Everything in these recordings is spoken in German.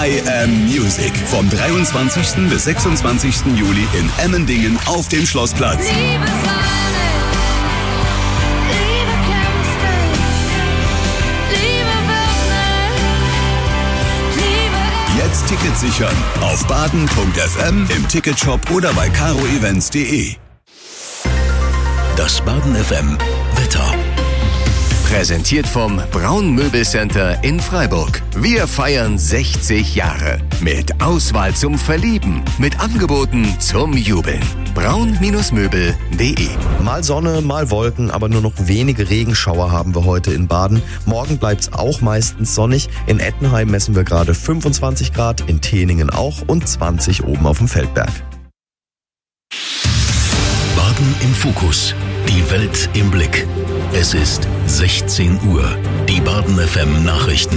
I Am Music. Vom 23. bis 26. Juli in Emmendingen auf dem Schlossplatz. Liebe Sonne, Liebe Kämpfe, Liebe Würfel, Liebe... Jetzt Tickets sichern auf baden.fm, im Ticketshop oder bei caroevents.de. Das Baden FM Wetter. Präsentiert vom Braun Möbelcenter in Freiburg. Wir feiern 60 Jahre. Mit Auswahl zum Verlieben. Mit Angeboten zum Jubeln. braun-möbel.de. Mal Sonne, mal Wolken, aber nur noch wenige Regenschauer haben wir heute in Baden. Morgen bleibt's auch meistens sonnig. In Ettenheim messen wir gerade 25 Grad, in Teningen auch und 20 oben auf dem Feldberg. Baden im Fokus. Die Welt im Blick. Es ist 16 Uhr. Die Baden FM Nachrichten.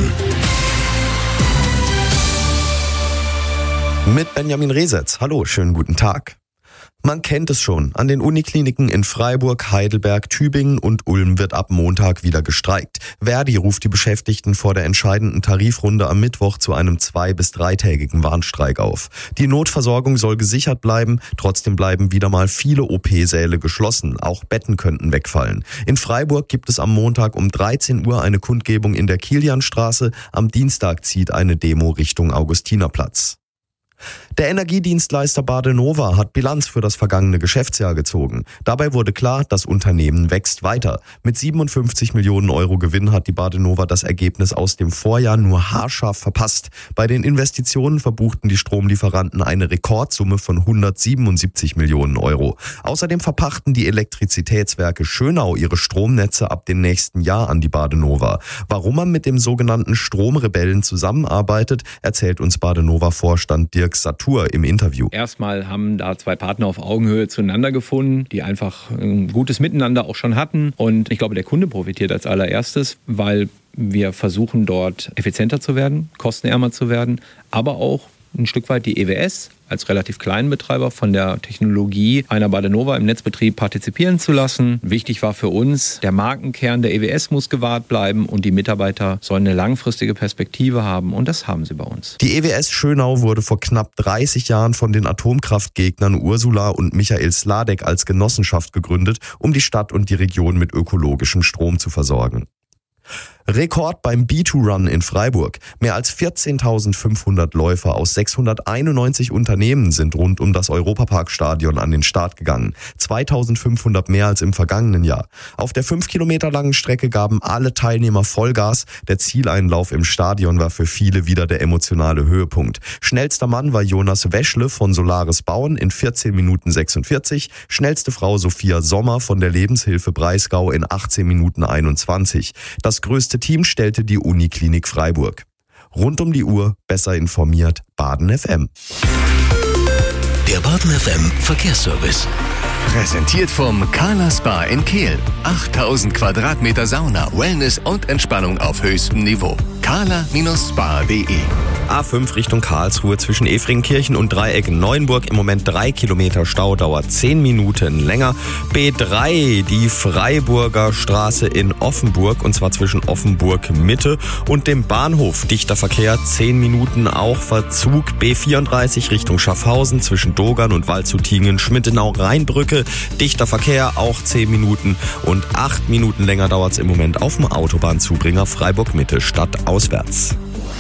Mit Benjamin Resetz. Hallo, schönen guten Tag. Man kennt es schon. An den Unikliniken in Freiburg, Heidelberg, Tübingen und Ulm wird ab Montag wieder gestreikt. Verdi ruft die Beschäftigten vor der entscheidenden Tarifrunde am Mittwoch zu einem 2- bis 3-tägigen Warnstreik auf. Die Notversorgung soll gesichert bleiben. Trotzdem bleiben wieder mal viele OP-Säle geschlossen. Auch Betten könnten wegfallen. In Freiburg gibt es am Montag um 13 Uhr eine Kundgebung in der Kilianstraße. Am Dienstag zieht eine Demo Richtung Augustinerplatz. Der Energiedienstleister Badenova hat Bilanz für das vergangene Geschäftsjahr gezogen. Dabei wurde klar, das Unternehmen wächst weiter. Mit 57 Millionen Euro Gewinn hat die Badenova das Ergebnis aus dem Vorjahr nur haarscharf verpasst. Bei den Investitionen verbuchten die Stromlieferanten eine Rekordsumme von 177 Millionen Euro. Außerdem verpachten die Elektrizitätswerke Schönau ihre Stromnetze ab dem nächsten Jahr an die Badenova. Warum man mit dem sogenannten Stromrebellen zusammenarbeitet, erzählt uns Badenova-Vorstand Dirk Satur im Interview. Erstmal haben da zwei Partner auf Augenhöhe zueinander gefunden, die einfach ein gutes Miteinander auch schon hatten. Und ich glaube, der Kunde profitiert als allererstes, weil wir versuchen, dort effizienter zu werden, kostenärmer zu werden, aber auch ein Stück weit die EWS als relativ kleinen Betreiber von der Technologie einer Badenova im Netzbetrieb partizipieren zu lassen. Wichtig war für uns, der Markenkern der EWS muss gewahrt bleiben und die Mitarbeiter sollen eine langfristige Perspektive haben und das haben sie bei uns. Die EWS Schönau wurde vor knapp 30 Jahren von den Atomkraftgegnern Ursula und Michael Sladek als Genossenschaft gegründet, um die Stadt und die Region mit ökologischem Strom zu versorgen. Rekord beim B2Run in Freiburg. Mehr als 14.500 Läufer aus 691 Unternehmen sind rund um das Europaparkstadion an den Start gegangen. 2.500 mehr als im vergangenen Jahr. Auf der 5 Kilometer langen Strecke gaben alle Teilnehmer Vollgas. Der Zieleinlauf im Stadion war für viele wieder der emotionale Höhepunkt. Schnellster Mann war Jonas Weschle von Solaris Bauen in 14 Minuten 46. Schnellste Frau Sophia Sommer von der Lebenshilfe Breisgau in 18 Minuten 21. Das größte Team stellte die Uniklinik Freiburg. Rund um die Uhr besser informiert Baden FM. Der Baden FM Verkehrsservice. Präsentiert vom Carla Spa in Kehl. 8000 Quadratmeter Sauna, Wellness und Entspannung auf höchstem Niveau. carla-spa.de. A5 Richtung Karlsruhe zwischen Efringkirchen und Dreiecken Neuenburg. Im Moment 3 Kilometer Stau, dauert 10 Minuten länger. B3, die Freiburger Straße in Offenburg, und zwar zwischen Offenburg Mitte und dem Bahnhof. Dichter Verkehr, 10 Minuten auch Verzug. B34 Richtung Schaffhausen zwischen Dogern und Waldshutingen, Schmittenau-Rheinbrücke. Dichter Verkehr, auch 10 Minuten und 8 Minuten länger dauert es im Moment auf dem Autobahnzubringer Freiburg Mitte stadtauswärts.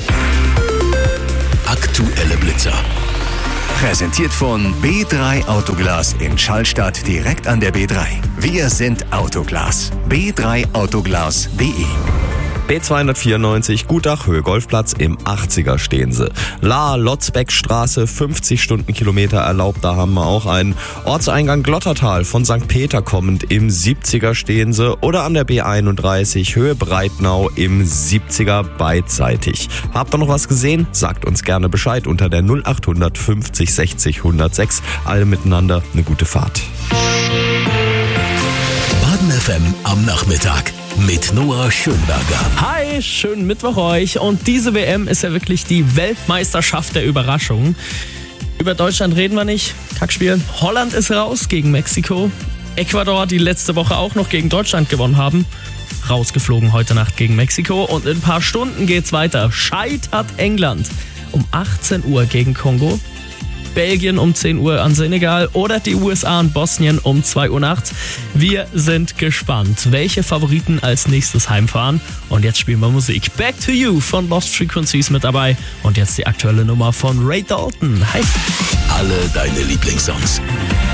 Aktuelle Blitzer. Präsentiert von B3 Autoglas in Schallstadt direkt an der B3. Wir sind Autoglas. b3autoglas.de. B294 Gutach, Höhe Golfplatz, im 80er stehen sie. Lotzbeckstraße, 50 Stundenkilometer erlaubt, da haben wir auch einen. Ortseingang Glottertal von St. Peter kommend, im 70er stehen sie. Oder an der B31 Höhe Breitnau im 70er beidseitig. Habt ihr noch was gesehen? Sagt uns gerne Bescheid unter der 0800 50 60 106. Alle miteinander eine gute Fahrt. Baden FM am Nachmittag. Mit Noah Schönberger. Hi, schönen Mittwoch euch. Und diese WM ist ja wirklich die Weltmeisterschaft der Überraschungen. Über Deutschland reden wir nicht. Kackspiel. Holland ist raus gegen Mexiko. Ecuador, die letzte Woche auch noch gegen Deutschland gewonnen haben, rausgeflogen heute Nacht gegen Mexiko. Und in ein paar Stunden geht's weiter. Scheitert England. um 18 Uhr gegen Kongo. Belgien um 10 Uhr an Senegal oder die USA und Bosnien um 2 Uhr nachts. Wir sind gespannt, welche Favoriten als nächstes heimfahren. Und jetzt spielen wir Musik. Back to You von Lost Frequencies mit dabei. Und jetzt die aktuelle Nummer von Ray Dalton. Hi. Alle deine Lieblingssongs.